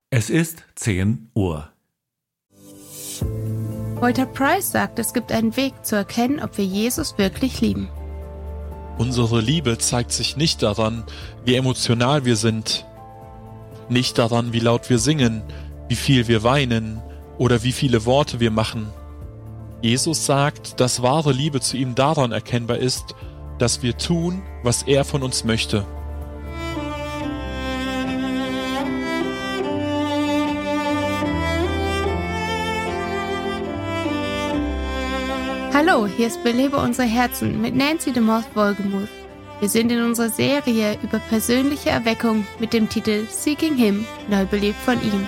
Es ist 10 Uhr. Walter Price sagt, es gibt einen Weg zu erkennen, ob wir Jesus wirklich lieben. Unsere Liebe zeigt sich nicht daran, wie emotional wir sind, nicht daran, wie laut wir singen, wie viel wir weinen oder wie viele Worte wir machen. Jesus sagt, dass wahre Liebe zu ihm daran erkennbar ist, dass wir tun, was er von uns möchte. Hallo, hier ist Belebe unsere Herzen mit Nancy DeMoss Wolgemuth. Wir sind in unserer Serie über persönliche Erweckung mit dem Titel Seeking Him, neu belebt von ihm.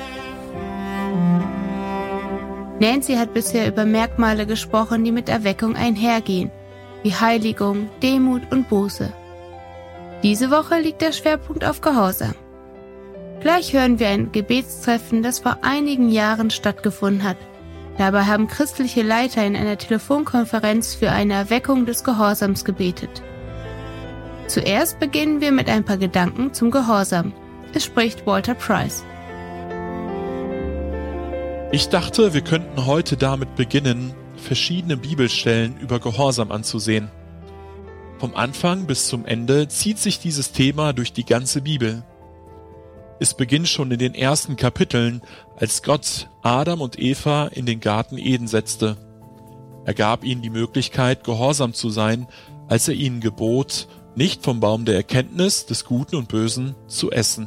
Nancy hat bisher über Merkmale gesprochen, die mit Erweckung einhergehen, wie Heiligung, Demut und Buße. Diese Woche liegt der Schwerpunkt auf Gehorsam. Gleich hören wir ein Gebetstreffen, das vor einigen Jahren stattgefunden hat. Dabei haben christliche Leiter in einer Telefonkonferenz für eine Erweckung des Gehorsams gebetet. Zuerst beginnen wir mit ein paar Gedanken zum Gehorsam. Es spricht Walter Price. Ich dachte, wir könnten heute damit beginnen, verschiedene Bibelstellen über Gehorsam anzusehen. Vom Anfang bis zum Ende zieht sich dieses Thema durch die ganze Bibel. Es beginnt schon in den ersten Kapiteln, als Gott Adam und Eva in den Garten Eden setzte. Er gab ihnen die Möglichkeit, gehorsam zu sein, als er ihnen gebot, nicht vom Baum der Erkenntnis des Guten und Bösen zu essen.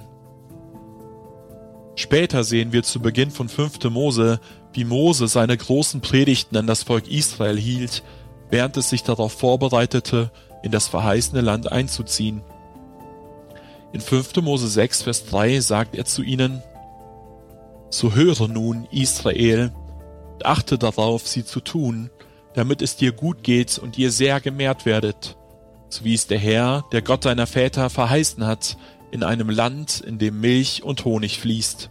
Später sehen wir zu Beginn von 5. Mose, wie Mose seine großen Predigten an das Volk Israel hielt, während es sich darauf vorbereitete, in das verheißene Land einzuziehen. In 5. Mose 6, Vers 3 sagt er zu ihnen: So höre nun, Israel, und achte darauf, sie zu tun, damit es dir gut geht und ihr sehr gemehrt werdet, so wie es der Herr, der Gott deiner Väter, verheißen hat, in einem Land, in dem Milch und Honig fließt.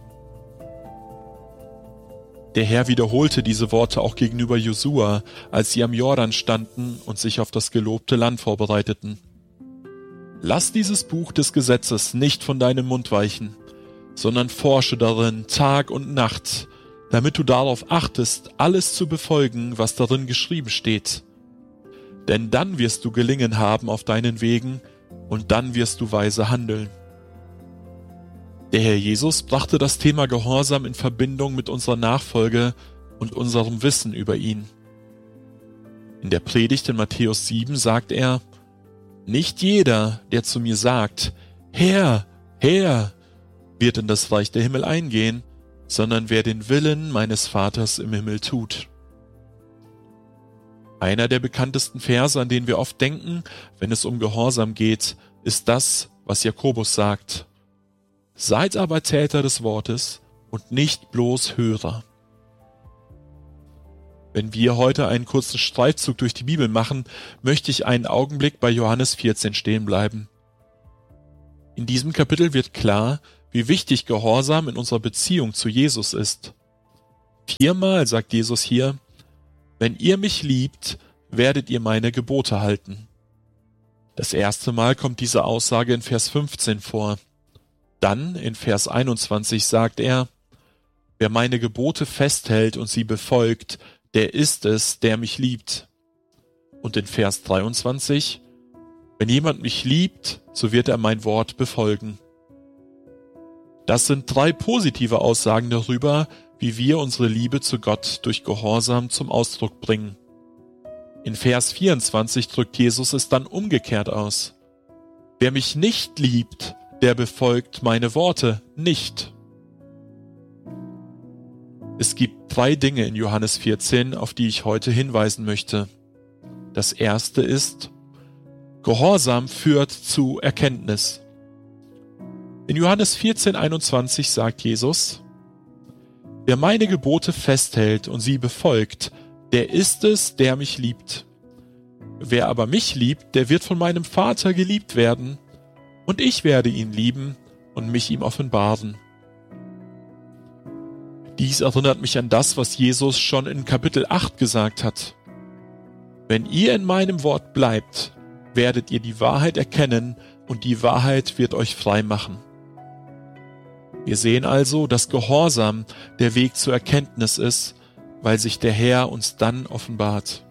Der Herr wiederholte diese Worte auch gegenüber Josua, als sie am Jordan standen und sich auf das gelobte Land vorbereiteten. Lass dieses Buch des Gesetzes nicht von deinem Mund weichen, sondern forsche darin Tag und Nacht, damit du darauf achtest, alles zu befolgen, was darin geschrieben steht. Denn dann wirst du Gelingen haben auf deinen Wegen und dann wirst du weise handeln. Der Herr Jesus brachte das Thema Gehorsam in Verbindung mit unserer Nachfolge und unserem Wissen über ihn. In der Predigt in Matthäus 7 sagt er: Nicht jeder, der zu mir sagt, Herr, Herr, wird in das Reich der Himmel eingehen, sondern wer den Willen meines Vaters im Himmel tut. Einer der bekanntesten Verse, an den wir oft denken, wenn es um Gehorsam geht, ist das, was Jakobus sagt: Seid aber Täter des Wortes und nicht bloß Hörer. Wenn wir heute einen kurzen Streifzug durch die Bibel machen, möchte ich einen Augenblick bei Johannes 14 stehen bleiben. In diesem Kapitel wird klar, wie wichtig Gehorsam in unserer Beziehung zu Jesus ist. 4-mal sagt Jesus hier: Wenn ihr mich liebt, werdet ihr meine Gebote halten. Das erste Mal kommt diese Aussage in Vers 15 vor. Dann in Vers 21 sagt er: Wer meine Gebote festhält und sie befolgt, der ist es, der mich liebt. Und in Vers 23: Wenn jemand mich liebt, so wird er mein Wort befolgen. Das sind 3 positive Aussagen darüber, wie wir unsere Liebe zu Gott durch Gehorsam zum Ausdruck bringen. In Vers 24 drückt Jesus es dann umgekehrt aus: Wer mich nicht liebt, der befolgt meine Worte nicht. Es gibt 3 Dinge in Johannes 14, auf die ich heute hinweisen möchte. Das erste ist: Gehorsam führt zu Erkenntnis. In Johannes 14,21 sagt Jesus: Wer meine Gebote festhält und sie befolgt, der ist es, der mich liebt. Wer aber mich liebt, der wird von meinem Vater geliebt werden, und ich werde ihn lieben und mich ihm offenbaren. Dies erinnert mich an das, was Jesus schon in Kapitel 8 gesagt hat. Wenn ihr in meinem Wort bleibt, werdet ihr die Wahrheit erkennen und die Wahrheit wird euch frei machen. Wir sehen also, dass Gehorsam der Weg zur Erkenntnis ist, weil sich der Herr uns dann offenbart.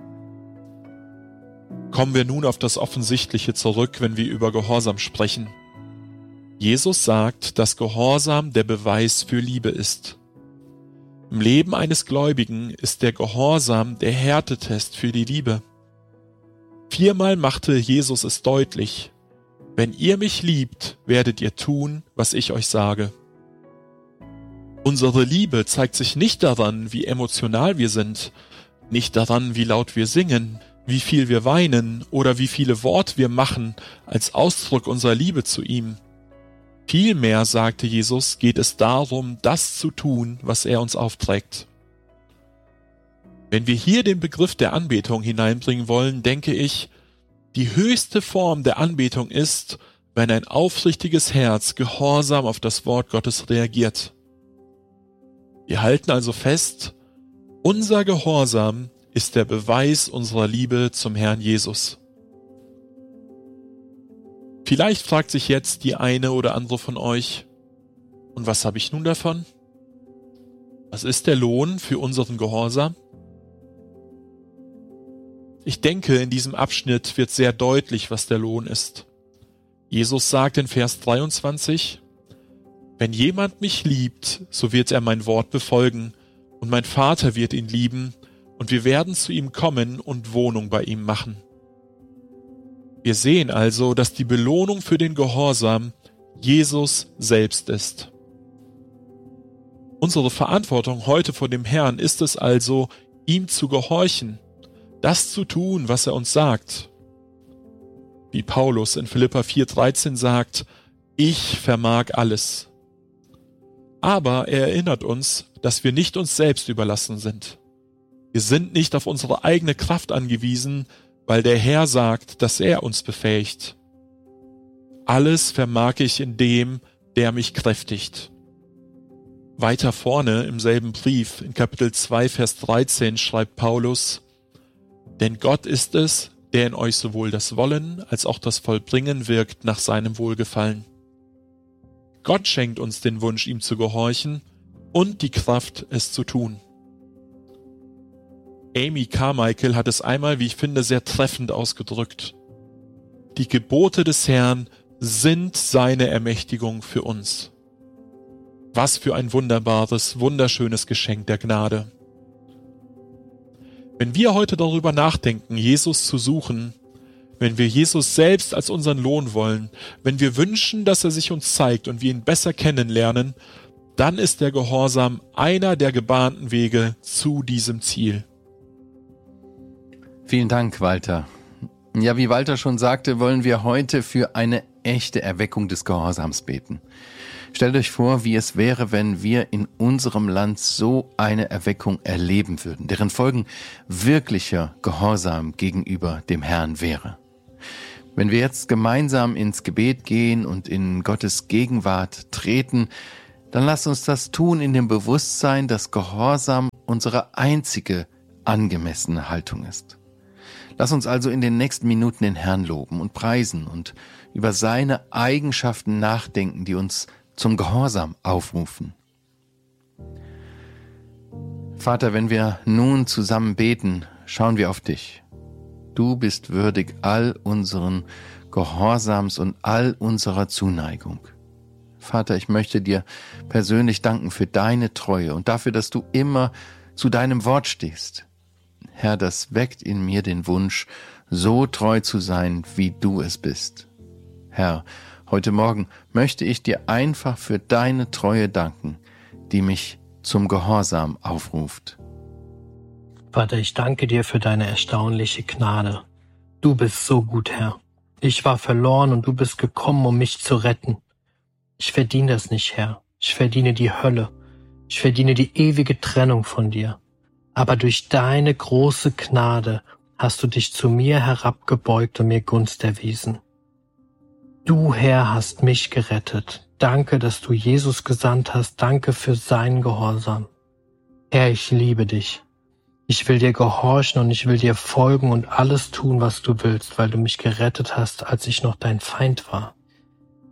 Kommen wir nun auf das Offensichtliche zurück, wenn wir über Gehorsam sprechen. Jesus sagt, dass Gehorsam der Beweis für Liebe ist. Im Leben eines Gläubigen ist der Gehorsam der Härtetest für die Liebe. 4-mal machte Jesus es deutlich: Wenn ihr mich liebt, werdet ihr tun, was ich euch sage. Unsere Liebe zeigt sich nicht daran, wie emotional wir sind, nicht daran, wie laut wir singen, wie viel wir weinen oder wie viele Worte wir machen als Ausdruck unserer Liebe zu ihm. Vielmehr, sagte Jesus, geht es darum, das zu tun, was er uns aufträgt. Wenn wir hier den Begriff der Anbetung hineinbringen wollen, denke ich, die höchste Form der Anbetung ist, wenn ein aufrichtiges Herz gehorsam auf das Wort Gottes reagiert. Wir halten also fest, unser Gehorsam ist der Beweis unserer Liebe zum Herrn Jesus. Vielleicht fragt sich jetzt die eine oder andere von euch: Und was habe ich nun davon? Was ist der Lohn für unseren Gehorsam? Ich denke, in diesem Abschnitt wird sehr deutlich, was der Lohn ist. Jesus sagt in Vers 23: Wenn jemand mich liebt, so wird er mein Wort befolgen, und mein Vater wird ihn lieben, und wir werden zu ihm kommen und Wohnung bei ihm machen. Wir sehen also, dass die Belohnung für den Gehorsam Jesus selbst ist. Unsere Verantwortung heute vor dem Herrn ist es also, ihm zu gehorchen, das zu tun, was er uns sagt. Wie Paulus in Philipper 4,13 sagt: Ich vermag alles. Aber er erinnert uns, dass wir nicht uns selbst überlassen sind. Wir sind nicht auf unsere eigene Kraft angewiesen, weil der Herr sagt, dass er uns befähigt. Alles vermag ich in dem, der mich kräftigt. Weiter vorne im selben Brief, in Kapitel 2, Vers 13, schreibt Paulus: Denn Gott ist es, der in euch sowohl das Wollen als auch das Vollbringen wirkt nach seinem Wohlgefallen. Gott schenkt uns den Wunsch, ihm zu gehorchen und die Kraft, es zu tun. Amy Carmichael hat es einmal, wie ich finde, sehr treffend ausgedrückt: Die Gebote des Herrn sind seine Ermächtigung für uns. Was für ein wunderbares, wunderschönes Geschenk der Gnade. Wenn wir heute darüber nachdenken, Jesus zu suchen, wenn wir Jesus selbst als unseren Lohn wollen, wenn wir wünschen, dass er sich uns zeigt und wir ihn besser kennenlernen, dann ist der Gehorsam einer der gebahnten Wege zu diesem Ziel. Vielen Dank, Walter. Ja, wie Walter schon sagte, wollen wir heute für eine echte Erweckung des Gehorsams beten. Stellt euch vor, wie es wäre, wenn wir in unserem Land so eine Erweckung erleben würden, deren Folgen wirklicher Gehorsam gegenüber dem Herrn wäre. Wenn wir jetzt gemeinsam ins Gebet gehen und in Gottes Gegenwart treten, dann lasst uns das tun in dem Bewusstsein, dass Gehorsam unsere einzige angemessene Haltung ist. Lass uns also in den nächsten Minuten den Herrn loben und preisen und über seine Eigenschaften nachdenken, die uns zum Gehorsam aufrufen. Vater, wenn wir nun zusammen beten, schauen wir auf dich. Du bist würdig all unseren Gehorsams und all unserer Zuneigung. Vater, ich möchte dir persönlich danken für deine Treue und dafür, dass du immer zu deinem Wort stehst. Herr, das weckt in mir den Wunsch, so treu zu sein, wie du es bist. Herr, heute Morgen möchte ich dir einfach für deine Treue danken, die mich zum Gehorsam aufruft. Vater, ich danke dir für deine erstaunliche Gnade. Du bist so gut, Herr. Ich war verloren und du bist gekommen, um mich zu retten. Ich verdiene das nicht, Herr. Ich verdiene die Hölle. Ich verdiene die ewige Trennung von dir. Aber durch deine große Gnade hast du dich zu mir herabgebeugt und mir Gunst erwiesen. Du, Herr, hast mich gerettet. Danke, dass du Jesus gesandt hast. Danke für seinen Gehorsam. Herr, ich liebe dich. Ich will dir gehorchen und ich will dir folgen und alles tun, was du willst, weil du mich gerettet hast, als ich noch dein Feind war.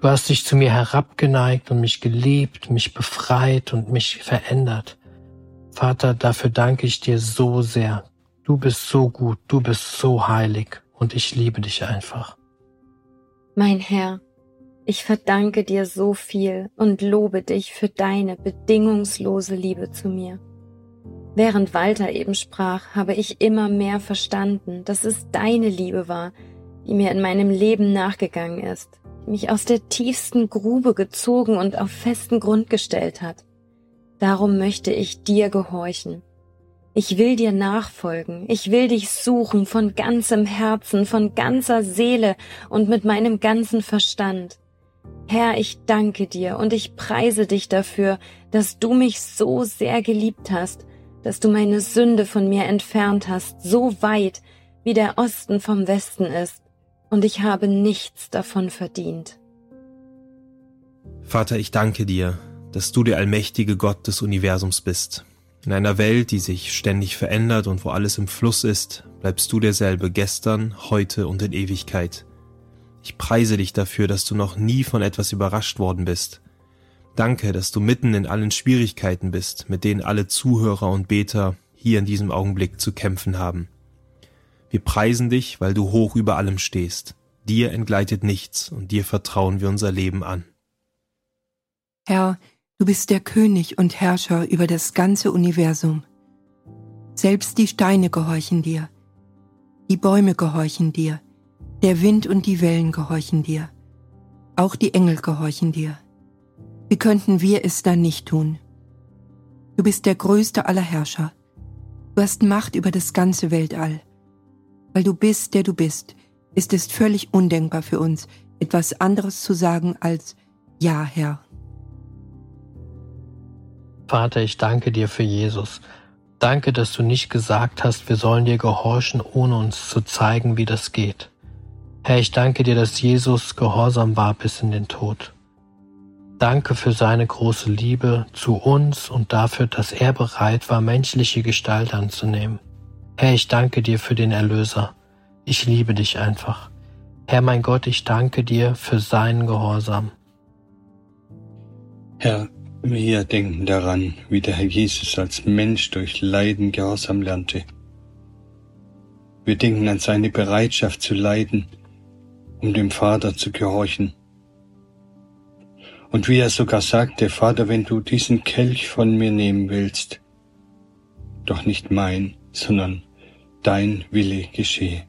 Du hast dich zu mir herabgeneigt und mich geliebt, mich befreit und mich verändert. Vater, dafür danke ich dir so sehr. Du bist so gut, du bist so heilig und ich liebe dich einfach. Mein Herr, ich verdanke dir so viel und lobe dich für deine bedingungslose Liebe zu mir. Während Walter eben sprach, habe ich immer mehr verstanden, dass es deine Liebe war, die mir in meinem Leben nachgegangen ist, die mich aus der tiefsten Grube gezogen und auf festen Grund gestellt hat. Darum möchte ich dir gehorchen. Ich will dir nachfolgen, ich will dich suchen von ganzem Herzen, von ganzer Seele und mit meinem ganzen Verstand. Herr, ich danke dir und ich preise dich dafür, dass du mich so sehr geliebt hast, dass du meine Sünde von mir entfernt hast, so weit, wie der Osten vom Westen ist, und ich habe nichts davon verdient. Vater, ich danke dir, dass du der allmächtige Gott des Universums bist. In einer Welt, die sich ständig verändert und wo alles im Fluss ist, bleibst du derselbe gestern, heute und in Ewigkeit. Ich preise dich dafür, dass du noch nie von etwas überrascht worden bist. Danke, dass du mitten in allen Schwierigkeiten bist, mit denen alle Zuhörer und Beter hier in diesem Augenblick zu kämpfen haben. Wir preisen dich, weil du hoch über allem stehst. Dir entgleitet nichts und dir vertrauen wir unser Leben an. Herr, du bist der König und Herrscher über das ganze Universum. Selbst die Steine gehorchen dir, die Bäume gehorchen dir, der Wind und die Wellen gehorchen dir, auch die Engel gehorchen dir. Wie könnten wir es dann nicht tun? Du bist der größte aller Herrscher. Du hast Macht über das ganze Weltall. Weil du bist, der du bist, ist es völlig undenkbar für uns, etwas anderes zu sagen als Ja, Herr. Vater, ich danke dir für Jesus. Danke, dass du nicht gesagt hast, wir sollen dir gehorchen, ohne uns zu zeigen, wie das geht. Herr, ich danke dir, dass Jesus gehorsam war bis in den Tod. Danke für seine große Liebe zu uns und dafür, dass er bereit war, menschliche Gestalt anzunehmen. Herr, ich danke dir für den Erlöser. Ich liebe dich einfach. Herr, mein Gott, ich danke dir für seinen Gehorsam. Herr, wir denken daran, wie der Herr Jesus als Mensch durch Leiden Gehorsam lernte. Wir denken an seine Bereitschaft zu leiden, um dem Vater zu gehorchen. Und wie er sogar sagte, Vater, wenn du diesen Kelch von mir nehmen willst, doch nicht mein, sondern dein Wille geschehe.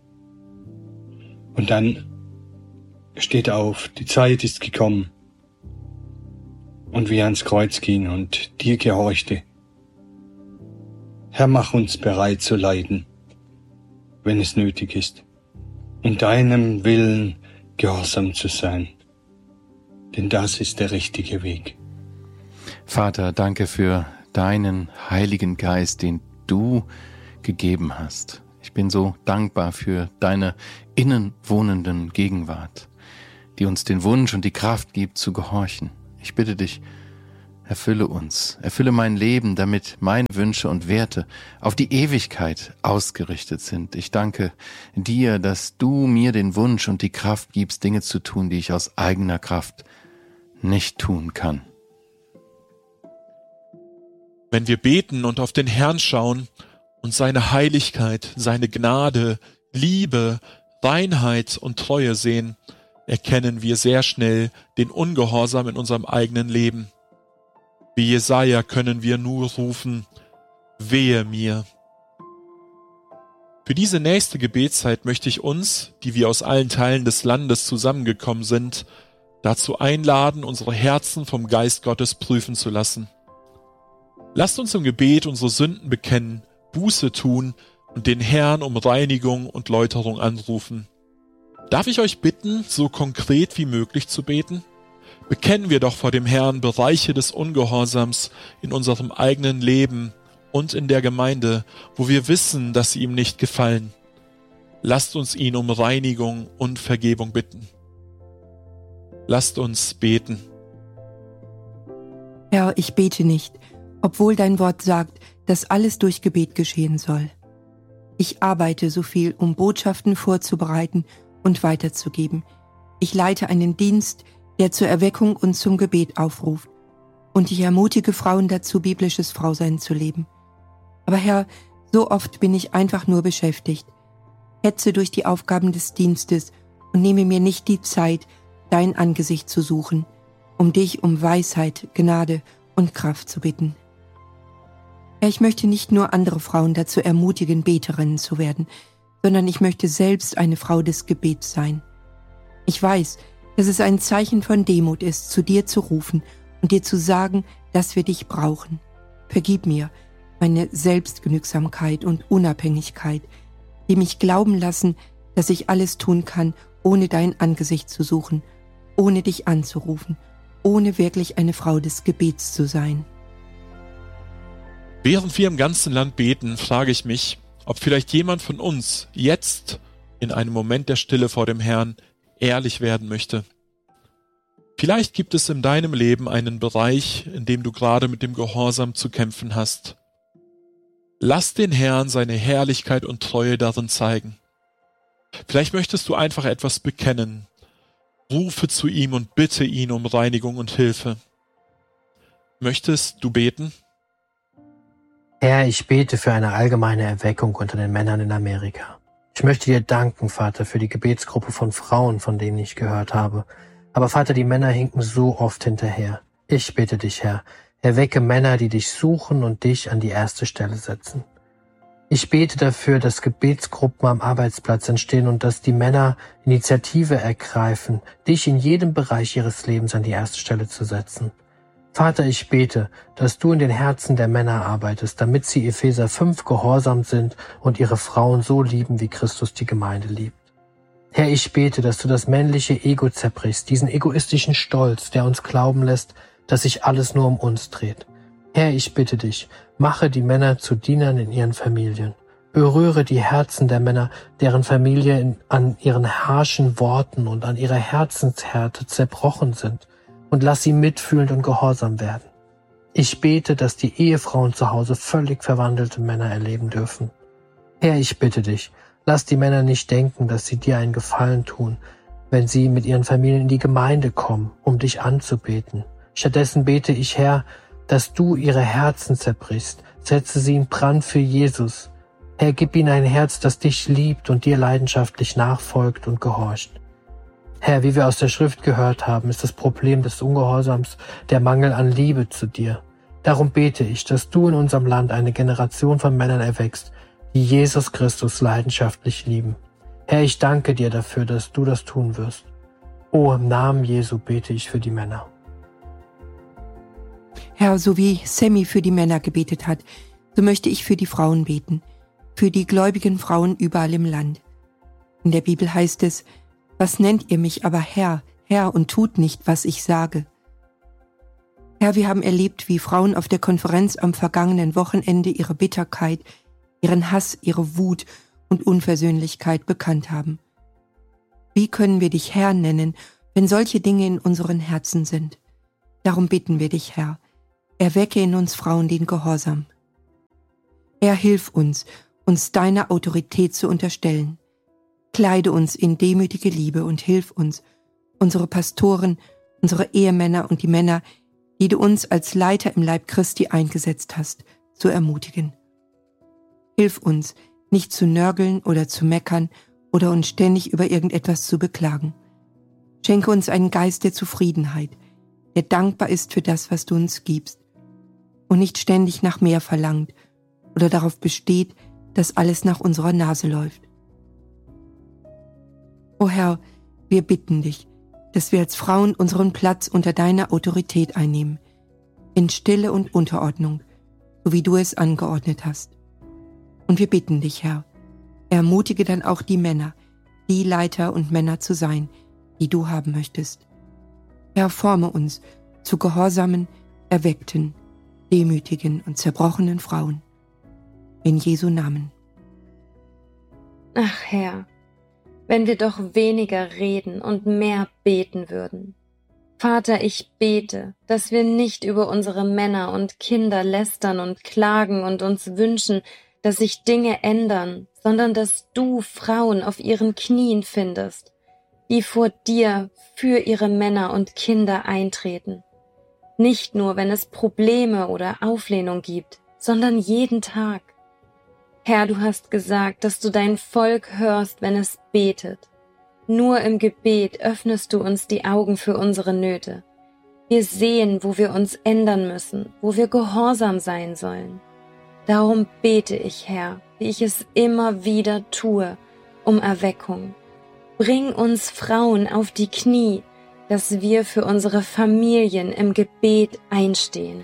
Und dann steht auf, die Zeit ist gekommen. Und wie er ans Kreuz ging und dir gehorchte. Herr, mach uns bereit zu leiden, wenn es nötig ist, um deinem Willen gehorsam zu sein. Denn das ist der richtige Weg. Vater, danke für deinen Heiligen Geist, den du gegeben hast. Ich bin so dankbar für deine innenwohnenden Gegenwart, die uns den Wunsch und die Kraft gibt, zu gehorchen. Ich bitte dich, erfülle uns, erfülle mein Leben, damit meine Wünsche und Werte auf die Ewigkeit ausgerichtet sind. Ich danke dir, dass du mir den Wunsch und die Kraft gibst, Dinge zu tun, die ich aus eigener Kraft nicht tun kann. Wenn wir beten und auf den Herrn schauen und seine Heiligkeit, seine Gnade, Liebe, Reinheit und Treue sehen, erkennen wir sehr schnell den Ungehorsam in unserem eigenen Leben. Wie Jesaja können wir nur rufen, wehe mir. Für diese nächste Gebetszeit möchte ich uns, die wir aus allen Teilen des Landes zusammengekommen sind, dazu einladen, unsere Herzen vom Geist Gottes prüfen zu lassen. Lasst uns im Gebet unsere Sünden bekennen, Buße tun und den Herrn um Reinigung und Läuterung anrufen. Darf ich euch bitten, so konkret wie möglich zu beten? Bekennen wir doch vor dem Herrn Bereiche des Ungehorsams in unserem eigenen Leben und in der Gemeinde, wo wir wissen, dass sie ihm nicht gefallen. Lasst uns ihn um Reinigung und Vergebung bitten. Lasst uns beten. Herr, ich bete nicht, obwohl dein Wort sagt, dass alles durch Gebet geschehen soll. Ich arbeite so viel, um Botschaften vorzubereiten und weiterzugeben. Ich leite einen Dienst, der zur Erweckung und zum Gebet aufruft. Und ich ermutige Frauen dazu, biblisches Frausein zu leben. Aber Herr, so oft bin ich einfach nur beschäftigt, hetze durch die Aufgaben des Dienstes und nehme mir nicht die Zeit, dein Angesicht zu suchen, um dich um Weisheit, Gnade und Kraft zu bitten. Herr, ich möchte nicht nur andere Frauen dazu ermutigen, Beterinnen zu werden, sondern ich möchte selbst eine Frau des Gebets sein. Ich weiß, dass es ein Zeichen von Demut ist, zu dir zu rufen und dir zu sagen, dass wir dich brauchen. Vergib mir meine Selbstgenügsamkeit und Unabhängigkeit, die mich glauben lassen, dass ich alles tun kann, ohne dein Angesicht zu suchen, ohne dich anzurufen, ohne wirklich eine Frau des Gebets zu sein. Während wir im ganzen Land beten, frage ich mich, ob vielleicht jemand von uns jetzt in einem Moment der Stille vor dem Herrn ehrlich werden möchte. Vielleicht gibt es in deinem Leben einen Bereich, in dem du gerade mit dem Gehorsam zu kämpfen hast. Lass den Herrn seine Herrlichkeit und Treue darin zeigen. Vielleicht möchtest du einfach etwas bekennen. Rufe zu ihm und bitte ihn um Reinigung und Hilfe. Möchtest du beten? Herr, ich bete für eine allgemeine Erweckung unter den Männern in Amerika. Ich möchte dir danken, Vater, für die Gebetsgruppe von Frauen, von denen ich gehört habe. Aber Vater, die Männer hinken so oft hinterher. Ich bitte dich, Herr, erwecke Männer, die dich suchen und dich an die erste Stelle setzen. Ich bete dafür, dass Gebetsgruppen am Arbeitsplatz entstehen und dass die Männer Initiative ergreifen, dich in jedem Bereich ihres Lebens an die erste Stelle zu setzen. Vater, ich bete, dass du in den Herzen der Männer arbeitest, damit sie Epheser 5 gehorsam sind und ihre Frauen so lieben, wie Christus die Gemeinde liebt. Herr, ich bete, dass du das männliche Ego zerbrichst, diesen egoistischen Stolz, der uns glauben lässt, dass sich alles nur um uns dreht. Herr, ich bitte dich, mache die Männer zu Dienern in ihren Familien. Berühre die Herzen der Männer, deren Familie an ihren harschen Worten und an ihrer Herzenshärte zerbrochen sind, und lass sie mitfühlend und gehorsam werden. Ich bete, dass die Ehefrauen zu Hause völlig verwandelte Männer erleben dürfen. Herr, ich bitte dich, lass die Männer nicht denken, dass sie dir einen Gefallen tun, wenn sie mit ihren Familien in die Gemeinde kommen, um dich anzubeten. Stattdessen bete ich, Herr, dass du ihre Herzen zerbrichst, setze sie in Brand für Jesus. Herr, gib ihnen ein Herz, das dich liebt und dir leidenschaftlich nachfolgt und gehorcht. Herr, wie wir aus der Schrift gehört haben, ist das Problem des Ungehorsams der Mangel an Liebe zu dir. Darum bete ich, dass du in unserem Land eine Generation von Männern erweckst, die Jesus Christus leidenschaftlich lieben. Herr, ich danke dir dafür, dass du das tun wirst. Oh, im Namen Jesu bete ich für die Männer. Herr, so wie Sammy für die Männer gebetet hat, so möchte ich für die Frauen beten, für die gläubigen Frauen überall im Land. In der Bibel heißt es, was nennt ihr mich aber Herr, Herr, und tut nicht, was ich sage? Herr, wir haben erlebt, wie Frauen auf der Konferenz am vergangenen Wochenende ihre Bitterkeit, ihren Hass, ihre Wut und Unversöhnlichkeit bekannt haben. Wie können wir dich Herr nennen, wenn solche Dinge in unseren Herzen sind? Darum bitten wir dich, Herr, erwecke in uns Frauen den Gehorsam. Herr, hilf uns, uns deiner Autorität zu unterstellen. Kleide uns in demütige Liebe und hilf uns, unsere Pastoren, unsere Ehemänner und die Männer, die du uns als Leiter im Leib Christi eingesetzt hast, zu ermutigen. Hilf uns, nicht zu nörgeln oder zu meckern oder uns ständig über irgendetwas zu beklagen. Schenke uns einen Geist der Zufriedenheit, der dankbar ist für das, was du uns gibst und nicht ständig nach mehr verlangt oder darauf besteht, dass alles nach unserer Nase läuft. O Herr, wir bitten dich, dass wir als Frauen unseren Platz unter deiner Autorität einnehmen, in Stille und Unterordnung, so wie du es angeordnet hast. Und wir bitten dich, Herr, ermutige dann auch die Männer, die Leiter und Männer zu sein, die du haben möchtest. Herr, forme uns zu gehorsamen, erweckten, demütigen und zerbrochenen Frauen. In Jesu Namen. Ach Herr, wenn wir doch weniger reden und mehr beten würden. Vater, ich bete, dass wir nicht über unsere Männer und Kinder lästern und klagen und uns wünschen, dass sich Dinge ändern, sondern dass du Frauen auf ihren Knien findest. die vor dir für ihre Männer und Kinder eintreten. Nicht nur, wenn es Probleme oder Auflehnung gibt, sondern jeden Tag. Herr, du hast gesagt, dass du dein Volk hörst, wenn es betet. Nur im Gebet öffnest du uns die Augen für unsere Nöte. Wir sehen, wo wir uns ändern müssen, wo wir gehorsam sein sollen. Darum bete ich, Herr, wie ich es immer wieder tue, um Erweckung. Bring uns Frauen auf die Knie, dass wir für unsere Familien im Gebet einstehen.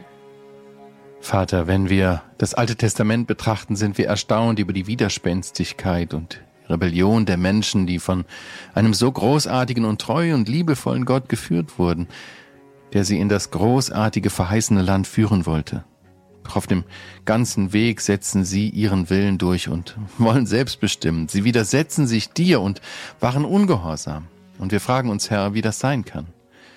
Vater, wenn wir das Alte Testament betrachten, sind wir erstaunt über die Widerspenstigkeit und Rebellion der Menschen, die von einem so großartigen und treu und liebevollen Gott geführt wurden, der sie in das großartige verheißene Land führen wollte. Doch auf dem ganzen Weg setzen sie ihren Willen durch und wollen selbst bestimmen. Sie widersetzen sich dir und waren ungehorsam. Und wir fragen uns, Herr, wie das sein kann.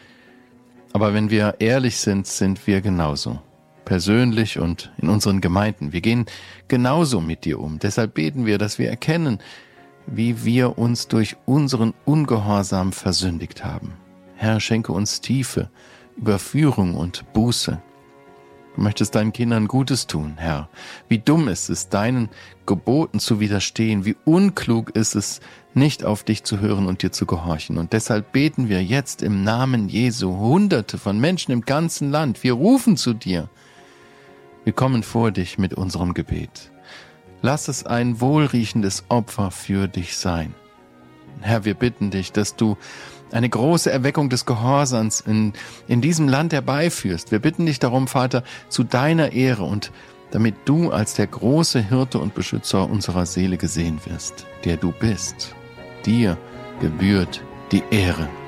Aber wenn wir ehrlich sind, sind wir genauso. Persönlich und in unseren Gemeinden. Wir gehen genauso mit dir um. Deshalb beten wir, dass wir erkennen, wie wir uns durch unseren Ungehorsam versündigt haben. Herr, schenke uns Tiefe, Überführung und Buße. Du möchtest deinen Kindern Gutes tun, Herr. Wie dumm ist es, deinen Geboten zu widerstehen. Wie unklug ist es, nicht auf dich zu hören und dir zu gehorchen. Und deshalb beten wir jetzt im Namen Jesu Hunderte von Menschen im ganzen Land. Wir rufen zu dir. Wir kommen vor dich mit unserem Gebet. Lass es ein wohlriechendes Opfer für dich sein. Herr, wir bitten dich, dass du eine große Erweckung des Gehorsams in diesem Land herbeiführst. Wir bitten dich darum, Vater, zu deiner Ehre und damit du als der große Hirte und Beschützer unserer Seele gesehen wirst, der du bist. Dir gebührt die Ehre.